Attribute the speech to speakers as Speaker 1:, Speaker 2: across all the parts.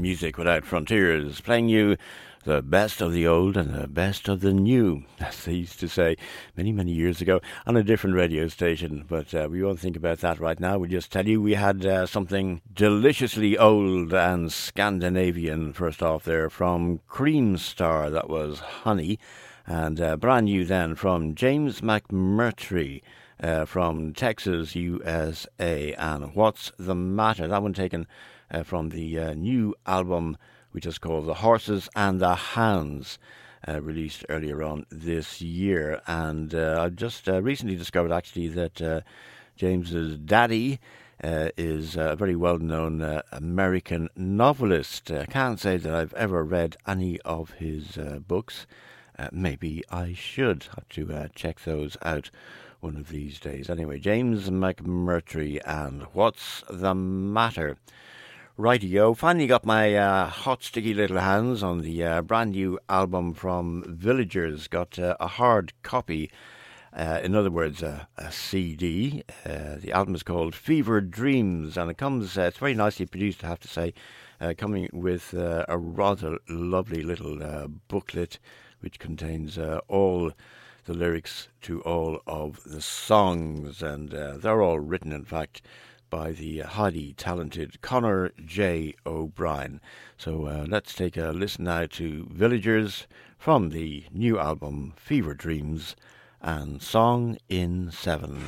Speaker 1: Music Without Frontiers, playing you the best of the old and the best of the new, as they used to say many, many years ago on a different radio station. But we won't think about that right now. We'll just tell you we had something deliciously old and Scandinavian first off there from Creamstar. That was Honey. And brand new then from James McMurtry from Texas, USA. And What's the Matter? That one taken from the new album, which is called The Horses and the Hounds, released earlier on this year. And I've just recently discovered actually that James's daddy is a very well-known American novelist. Can't say that I've ever read any of his books. Maybe I should have to check those out one of these days. Anyway, James McMurtry and What's the Matter? Rightio, finally got my hot sticky little hands on the brand new album from Villagers. Got a hard copy, in other words a CD. The album is called Fever Dreams, and it comes, it's very nicely produced I have to say, coming with a rather lovely little booklet which contains all the lyrics to all of the songs, and they're all written in fact by the highly talented Conor J. O'Brien. So let's take a listen now to Villagers from the new album Fever Dreams and Song in Seven.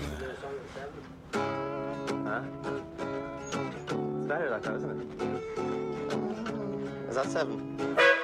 Speaker 2: Huh? It's better like that, isn't it? Is that 7?